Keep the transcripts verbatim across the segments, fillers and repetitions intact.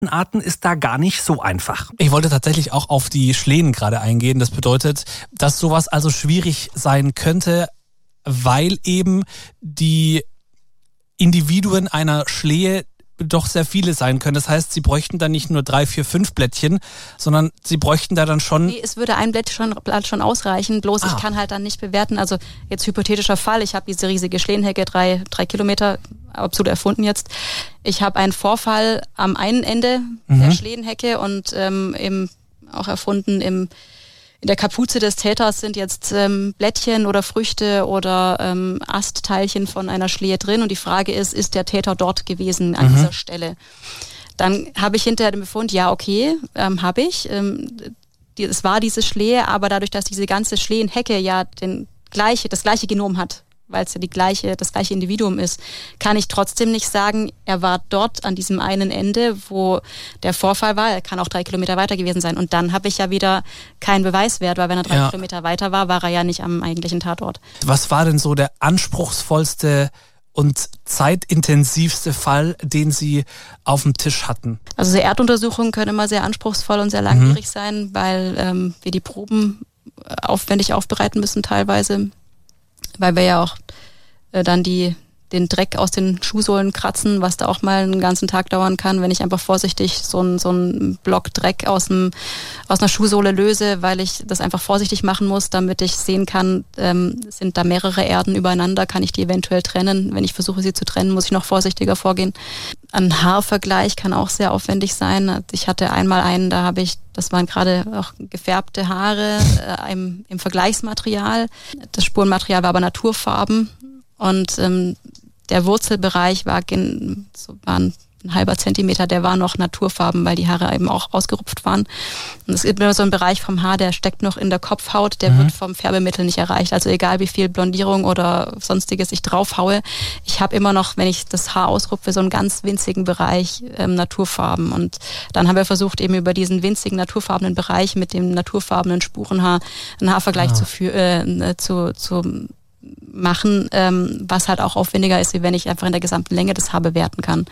Arten ist da gar nicht so einfach. Ich wollte tatsächlich auch auf die Schlehen gerade eingehen. Das bedeutet, dass sowas also schwierig sein könnte, weil eben die Individuen einer Schlehe doch sehr viele sein können. Das heißt, sie bräuchten dann nicht nur drei, vier, fünf Blättchen, sondern sie bräuchten da dann schon... Nee, es würde ein Blatt schon, Blatt schon ausreichen, bloß ah. ich kann halt dann nicht bewerten, also jetzt hypothetischer Fall, ich habe diese riesige Schlehenhecke, drei, drei Kilometer, absolut erfunden jetzt. Ich habe einen Vorfall am einen Ende mhm. der Schlehenhecke und ähm, eben auch erfunden im in der Kapuze des Täters sind jetzt ähm, Blättchen oder Früchte oder ähm, Astteilchen von einer Schlehe drin. Und die Frage ist, ist der Täter dort gewesen an mhm. dieser Stelle? Dann habe ich hinterher den Befund, ja, okay, ähm, habe ich. Ähm, die, es war diese Schlehe, aber dadurch, dass diese ganze Schlehenhecke ja den gleiche, das gleiche Genom hat, weil es ja die gleiche, das gleiche Individuum ist, kann ich trotzdem nicht sagen, er war dort an diesem einen Ende, wo der Vorfall war. Er kann auch drei Kilometer weiter gewesen sein. Und dann habe ich ja wieder keinen Beweiswert, weil wenn er drei ja. Kilometer weiter war, war er ja nicht am eigentlichen Tatort. Was war denn so der anspruchsvollste und zeitintensivste Fall, den Sie auf dem Tisch hatten? Also Erduntersuchungen können immer sehr anspruchsvoll und sehr langwierig mhm. sein, weil ähm, wir die Proben aufwendig aufbereiten müssen teilweise. Weil wir ja auch äh, dann die den Dreck aus den Schuhsohlen kratzen, was da auch mal einen ganzen Tag dauern kann, wenn ich einfach vorsichtig so einen so einen Block Dreck aus dem aus einer Schuhsohle löse, weil ich das einfach vorsichtig machen muss, damit ich sehen kann, ähm, sind da mehrere Erden übereinander, kann ich die eventuell trennen. Wenn ich versuche, sie zu trennen, muss ich noch vorsichtiger vorgehen. Ein Haarvergleich kann auch sehr aufwendig sein. Ich hatte einmal einen, da habe ich, das waren gerade auch gefärbte Haare äh, im, im Vergleichsmaterial. Das Spurenmaterial war aber Naturfarben und ähm, der Wurzelbereich war, gen, so war ein, ein halber Zentimeter, der war noch Naturfarben, weil die Haare eben auch ausgerupft waren. Und es gibt immer so einen Bereich vom Haar, der steckt noch in der Kopfhaut, der mhm. wird vom Färbemittel nicht erreicht. Also egal wie viel Blondierung oder sonstiges ich draufhaue, ich habe immer noch, wenn ich das Haar ausrupfe, so einen ganz winzigen Bereich ähm, Naturfarben. Und dann haben wir versucht, eben über diesen winzigen naturfarbenen Bereich mit dem naturfarbenen Spurenhaar einen Haarvergleich ah. zu, für, äh, zu, zu machen, ähm, was halt auch aufwendiger ist, wie wenn ich einfach in der gesamten Länge das Haar bewerten kann.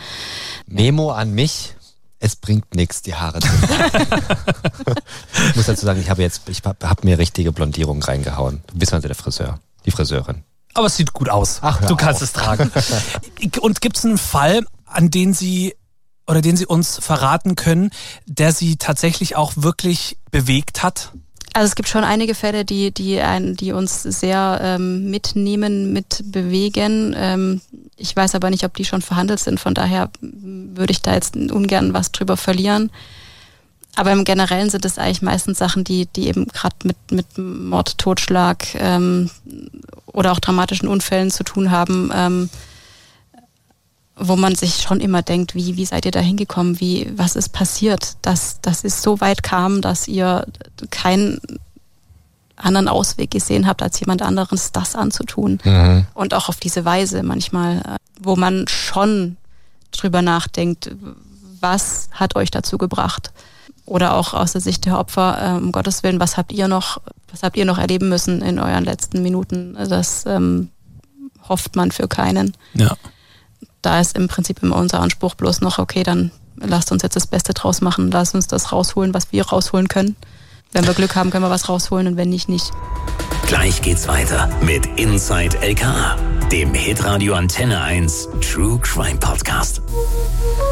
Memo an mich, es bringt nichts, die Haare zu machen. Ich muss dazu sagen, ich habe jetzt, ich habe hab mir richtige Blondierung reingehauen. Du bist also der Friseur, die Friseurin. Aber es sieht gut aus. Ach, du kannst auf. es tragen. Und gibt es einen Fall, an den Sie oder den Sie uns verraten können, der Sie tatsächlich auch wirklich bewegt hat? Also es gibt schon einige Fälle, die die ein, die uns sehr ähm, mitnehmen, mitbewegen. Ähm, ich weiß aber nicht, ob die schon verhandelt sind. Von daher würde ich da jetzt ungern was drüber verlieren. Aber im Generellen sind es eigentlich meistens Sachen, die die eben gerade mit mit Mord, Totschlag ähm, oder auch dramatischen Unfällen zu tun haben, ähm, wo man sich schon immer denkt, wie wie seid ihr da hingekommen, wie was ist passiert, dass dass es so weit kam, dass ihr keinen anderen Ausweg gesehen habt, als jemand anderes das anzutun. Mhm. Und auch auf diese Weise manchmal, wo man schon drüber nachdenkt, was hat euch dazu gebracht? Oder auch aus der Sicht der Opfer, um Gottes Willen, was habt ihr noch, was habt ihr noch erleben müssen in euren letzten Minuten? Das ähm, hofft man für keinen. Ja. Da ist im Prinzip immer unser Anspruch bloß noch, okay, dann lasst uns jetzt das Beste draus machen, lasst uns das rausholen, was wir rausholen können. Wenn wir Glück haben, können wir was rausholen und wenn nicht, nicht. Gleich geht's weiter mit Inside L K A, dem Hitradio Antenne eins True Crime Podcast.